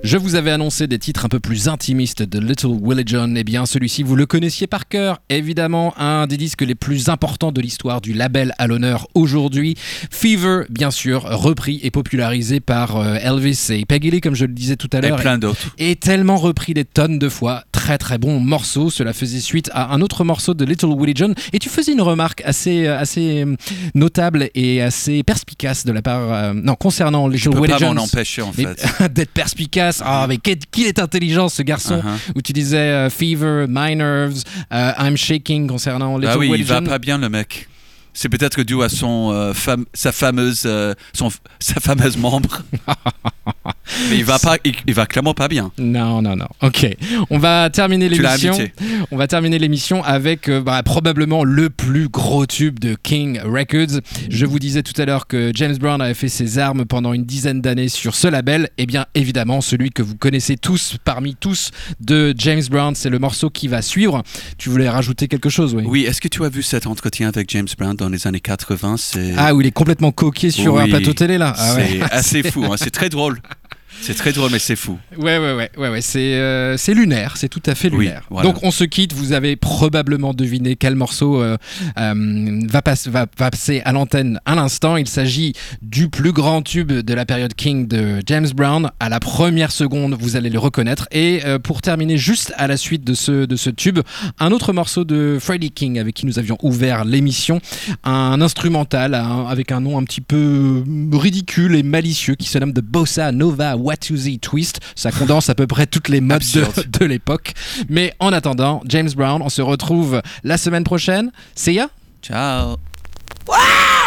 Je vous avais annoncé des titres un peu plus intimistes de Little Willie John. Eh bien, celui-ci, vous le connaissiez par cœur. Évidemment, un des disques les plus importants de l'histoire du label à l'honneur aujourd'hui. Fever, bien sûr, repris et popularisé par Elvis et Peggy Lee, comme je le disais tout à l'heure. Et plein d'autres. Et tellement repris des tonnes de fois. Très très bon morceau. Cela faisait suite à un autre morceau de Little Willie John. Et tu faisais une remarque assez notable et assez perspicace de la part... concernant Little Willie John. Je peux pas m'en empêcher, en fait. D'être perspicace. Ah, mais qu'il est intelligent, ce garçon. Où tu disais Fever, My Nerves, I'm Shaking concernant Little Willie John. Ah oui, il va pas bien, le mec. C'est peut-être dû à sa fameuse membre. Mais il va clairement pas bien. Non. Ok. On va terminer l'émission avec probablement le plus gros tube de King Records. Je vous disais tout à l'heure que James Brown avait fait ses armes pendant une dizaine d'années sur ce label. Eh bien, évidemment, celui que vous connaissez tous, parmi tous, de James Brown, c'est le morceau qui va suivre. Tu voulais rajouter quelque chose, oui? Oui, est-ce que tu as vu cet entretien avec James Brown dans les années 80? Où il est complètement coqué sur un plateau télé, là. C'est assez fou, hein. C'est très drôle. C'est très drôle, mais c'est fou. Ouais. C'est lunaire, c'est tout à fait lunaire. Oui, voilà. Donc on se quitte. Vous avez probablement deviné quel morceau va passer à l'antenne à l'instant. Il s'agit du plus grand tube de la période King de James Brown. À la première seconde, vous allez le reconnaître. Et pour terminer juste à la suite de ce tube, un autre morceau de Freddie King avec qui nous avions ouvert l'émission, un instrumental avec un nom un petit peu ridicule et malicieux qui se nomme The Bossa Nova Watusi Twist. Ça condense à peu près toutes les modes de l'époque. Mais en attendant, James Brown, on se retrouve la semaine prochaine. See ya. Ciao. Wow!